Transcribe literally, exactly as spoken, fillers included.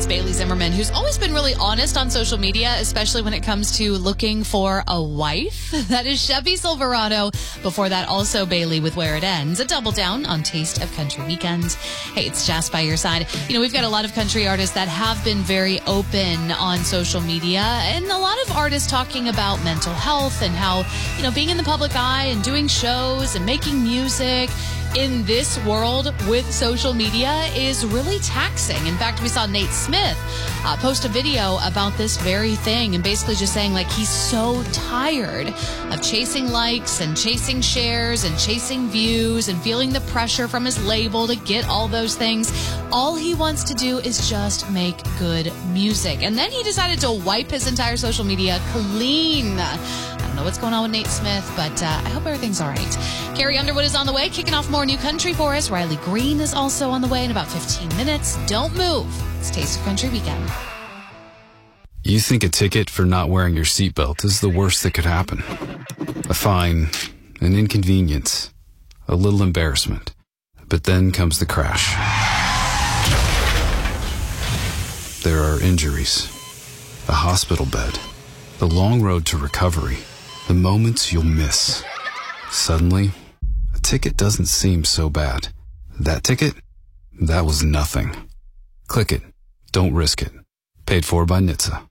Bailey Zimmerman, who's always been really honest on social media, especially when it comes to looking for a wife. That is Chevy Silverado. Before that, also Bailey with Where It Ends, a double down on Taste of Country Weekend. Hey, it's Jess by your side. You know, we've got a lot of country artists that have been very open on social media, and a lot of artists talking about mental health and how, you know, being in the public eye and doing shows and making music in this world with social media is really taxing. In fact, we saw Nate Smith uh, post a video about this very thing and basically just saying, like, he's so tired of chasing likes and chasing shares and chasing views and feeling the pressure from his label to get all those things. All he wants to do is just make good music. And then he decided to wipe his entire social media clean. I don't know what's going on with Nate Smith, but uh, I hope everything's all right. Carrie Underwood is on the way, kicking off more new country for us. Riley Green is also on the way in about fifteen minutes. Don't move. It's Taste of Country Weekend. You think a ticket for not wearing your seatbelt is the worst that could happen. A fine, an inconvenience, a little embarrassment. But then comes the crash. There are injuries, a hospital bed, the long road to recovery, the moments you'll miss. Suddenly, a ticket doesn't seem so bad. That ticket? That was nothing. Click it. Don't risk it. Paid for by N H T S A.